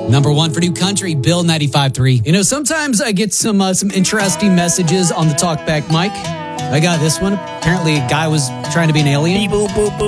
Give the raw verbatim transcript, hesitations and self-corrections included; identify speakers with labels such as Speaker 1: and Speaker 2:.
Speaker 1: Number one for New Country, Bill ninety-five three. You know, sometimes I get some uh, some interesting messages on the Talkback mic. I got this one. Apparently, a guy was trying to be an alien.
Speaker 2: Beep, boop, boop, boop.